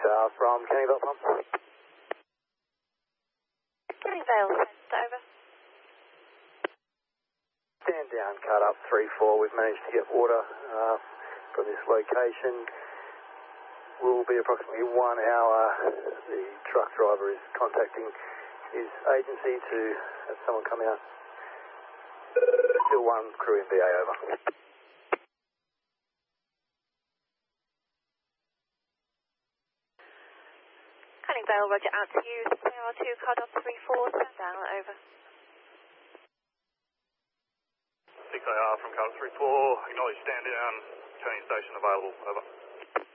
6R from Canning Vale Pump. Canning Vale, over. Stand down, cut up 3-4. We've managed to get water from this location. Will be approximately 1 hour. The truck driver is contacting his agency to have someone come out. Still one crew in BA, over. Canning Vale, roger, out to you. CR2, cut off 3-4, stand down, over. 6AR from cut off 3-4, acknowledge stand down, turning station available, over.